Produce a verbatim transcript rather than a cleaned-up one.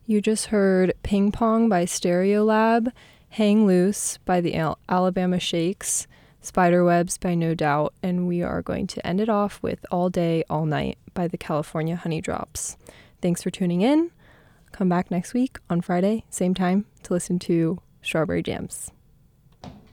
You just heard Ping Pong by Stereolab, Hang Loose by the Al- Alabama Shakes, Spiderwebs by No Doubt, and we are going to end it off with All Day, All Night by the California Honeydrops. Thanks for tuning in. Come back next week on Friday, same time, to listen to Strawberry Jams.